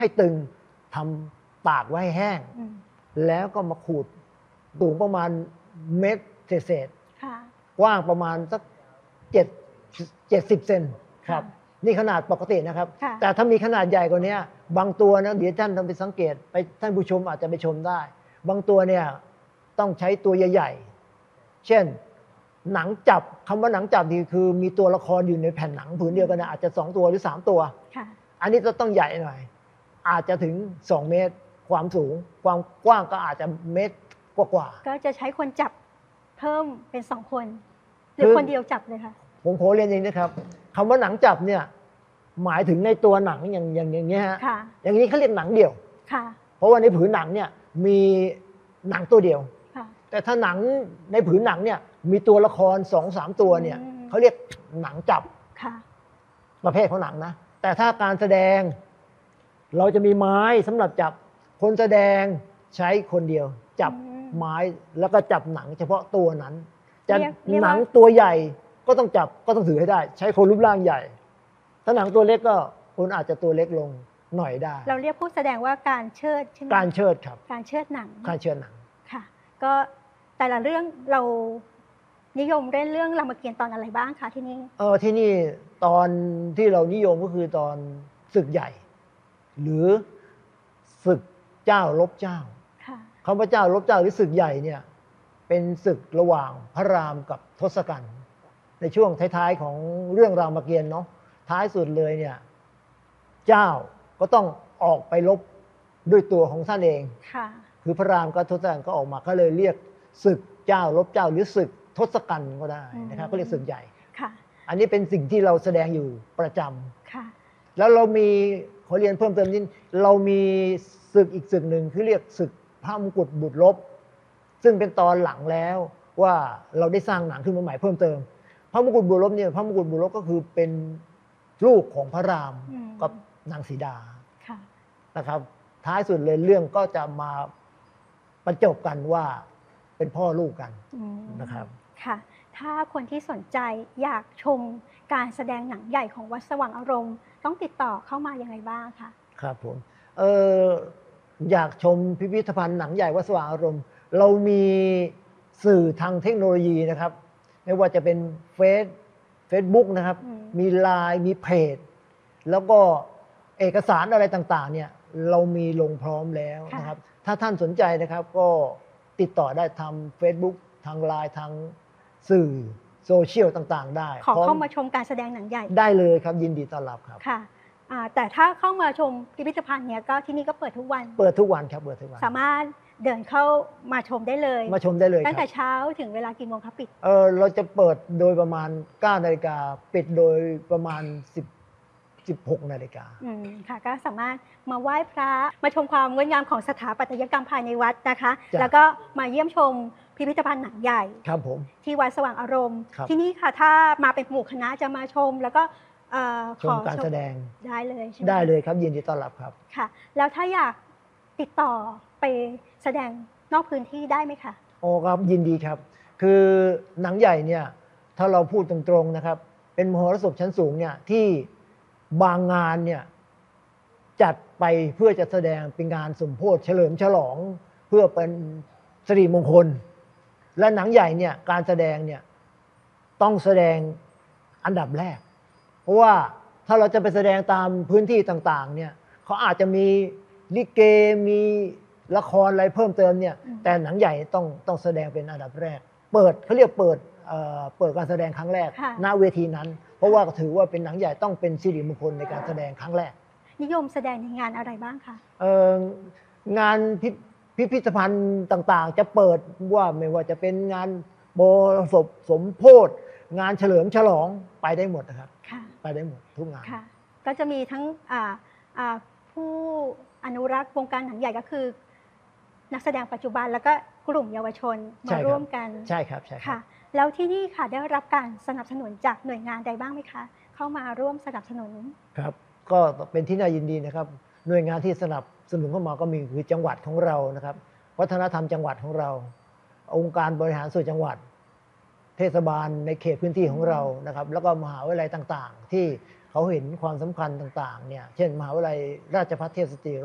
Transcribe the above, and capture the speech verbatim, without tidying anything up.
ให้ตึงทำตากไว้ให้แห้งแล้วก็มาขูดสูงประมาณเมตรเศษๆกว้างประมาณสักเจ็ดเจ็ดสิบเซนครับนี่ขนาดปกตินะครับแต่ถ้ามีขนาดใหญ่กว่านี้บางตัวนะเดี๋ยวท่านต้องไปสังเกตไปท่านผู้ชมอาจจะไปชมได้บางตัวเนี่ยต้องใช้ตัวใหญ่ๆเช่นหนังจับคำว่าหนังจับนี่คือมีตัวละครอยู่ในแผ่นหนังผืนเดียวกันนะอาจจะสองตัวหรือสามตัวอันนี้จะต้องใหญ่หน่อยอาจจะถึงสองเมตรความสูงความกว้างก็อาจจะเมตรกว่าๆก็จะใช้คนจับเพิ่มเป็นสองคนหรือคนเดียวจับเลยค่ะผมขอเรียนอย่างนี้นะครับคำว่าหนังจับเนี่ยหมายถึงในตัวหนังอย่างอย่างอย่างเงี้ยฮะอย่างนี้เขาเรียกหนังเดี่ยวเพราะว่าในผืนหนังเนี่ยมีหนังตัวเดียวแต่ถ้าหนังในผืนหนังเนี่ยมีตัวละครสองสามตัวเนี่ยเขาเรียกหนังจับประเภทของหนังนะแต่ถ้าการแสดงเราจะมีไม้สำหรับจับคนแสดงใช้คนเดียวจับไม้แล้วก็จับหนังเฉพาะตัวนั้นจะหนังตัวใหญ่ก็ต้องจับก็ต้องถือให้ได้ใช้คนรูปร่างใหญ่ถ้าหนังตัวเล็กก็คนอาจจะตัวเล็กลงหน่อยได้เราเรียกผู้แสดงว่าการเชิดใช่ไหมการเชิดครับการเชิดหนังการเชิดหนังค่ะก็แต่ละเรื่องเรานิยมเล่นเรื่องรามเกียรติ์ตอนอะไรบ้างคะที่นี่เออที่นี่ตอนที่เรานิยมก็คือตอนศึกใหญ่หรือศึกเจ้าลบเจ้าคำว่าเจ้าลบเจ้าหรือศึกใหญ่เนี่ยเป็นศึกระหว่างพระรามกับทศกัณฐ์ในช่วงท้ายๆของเรื่องรามเกียรติ์เนาะท้ายสุดเลยเนี่ยเจ้าก็ต้องออกไปรบด้วยตัวของท่านเองคือพระรามกับทศกัณฐ์ก็ออกมาก็เลยเรียกศึกเจ้าลบเจ้าหรือศึกทศกัณฐ์ก็ได้นะครับก็เรียกศึกใหญ่อันนี้เป็นสิ่งที่เราแสดงอยู่ประจำแล้วเรามีขอเรียนเพิ่มเติมนิดเรามีศึกอีกศึกหนึ่งคือเรียกศึกพระมงกุฎบุตรลบซึ่งเป็นตอนหลังแล้วว่าเราได้สร้างหนังขึ้นมาใหม่เพิ่มเติมพระมงกุฎบุตรลบเนี่ยพระมงกุฎบุตรลบก็คือเป็นลูกของพระรามกับนางสีดานะครับท้ายสุดเลยเรื่องก็จะมาประจบกันว่าเป็นพ่อลูกกันนะครับค่ะถ้าคนที่สนใจอยากชมการแสดงหนังใหญ่ของวัดสว่างอารมณ์ต้องติดต่อเข้ามายังไงบ้างคะครับผมเอออยากชมพิพิธภัณฑ์หนังใหญ่วัดสว่างอารมณ์เรามีสื่อทางเทคโนโลยีนะครับไม่ว่าจะเป็นเฟซเฟซบุ๊กนะครับมีไลน์มีเพจแล้วก็เอกสารอะไรต่างๆเนี่ยเรามีลงพร้อมแล้วนะครับถ้าท่านสนใจนะครับก็ติดต่อได้ทาง Facebook ทางไลน์ทางสื่อโซเชียลต่างๆได้ขอเข้ามาชมการแสดงหนังใหญ่ได้เลยครับยินดีต้อนรับครับค่ะแต่ถ้าเข้ามาชมพิพิธภัณฑ์เนี่ยก็ที่นี่ก็เปิดทุกวันเปิดทุกวันครับเปิดทุกวันสามารถเดินเข้ามาชมได้เลยมาชมได้เลยตั้งแต่เช้าถึงเวลากี่โมงครับปิดเออเราจะเปิดโดยประมาณเก้านาฬิกาปิดโดยประมาณสิบ สิบหกนาฬิกาอืมค่ะก็สามารถมาไหว้พระมาชมความงดงามของสถาปัตยกรรมภายในวัดนะคะแล้วก็มาเยี่ยมชมพิพิธภัณฑ์หนังใหญ่ครับผมที่วัดสว่างอารมณ์ที่นี่ค่ะถ้ามาเป็นหมู่คณะจะมาชมแล้วก็ชมการแสดงได้เลยใช่ไหมได้เลยครับยินดีต้อนรับครับค่ะแล้วถ้าอยากติดต่อไปแสดงนอกพื้นที่ได้ไหมคะโอ้ครับยินดีครับคือหนังใหญ่เนี่ยถ้าเราพูดตรงๆนะครับเป็นมหรสพชั้นสูงเนี่ยที่บางงานเนี่ยจัดไปเพื่อจะแสดงเป็นงานสมโภชเฉลิมฉลองเพื่อเป็นสิริมงคลและหนังใหญ่เนี่ยการแสดงเนี่ยต้องแสดงอันดับแรกเพราะว่าถ้าเราจะไปแสดงตามพื้นที่ต่างๆเนี่ยเขาอาจจะมีลิเกมีละครอะไรเพิ่มเติมเนี่ยแต่หนังใหญ่ต้องต้องแสดงเป็นอันดับแรกเปิดเขาเรียกเปิดเอ่อเปิดการแสดงครั้งแรกณเวทีนั้นเพราะว่าถือว่าเป็นหนังใหญ่ต้องเป็นสิริมงคลในการแสดงครั้งแรกนิยมแสดงในงานอะไรบ้างคะเอ่องานพิพิธภัณฑ์ต่างๆจะเปิดว่าไม่ว่าจะเป็นงานโบสถสมโภชงานเฉลิมฉลองไปได้หมดนะครับไปได้หมดทุกงานก็จะมีทั้งผู้อนุรักษ์วงการหนังใหญ่ก็คือนักแสดงปัจจุบันแล้วก็กลุ่มเยาวชนมาร่วมกันใช่ครับใช่ค่ะแล้วที่นี่ค่ะได้รับการสนับสนุนจากหน่วยงานใดบ้างไหมคะเข้ามาร่วมสนับสนุนครับก็เป็นที่น่ายินดีนะครับหน่วยงานที่สนับสนุนเข้ามาก็มีคือจังหวัดของเรานะครับวัฒนธรรมจังหวัดของเราองค์การบริหารส่วนจังหวัดเทศบาลในเขตพื้นที่ของเรานะครับแล้วก็มหาวิทยาลัยต่างๆที่เขาเห็นความสำคัญต่างๆเนี่ยเช่นมหาวิทยาลัยราชภัฏเทพสตรี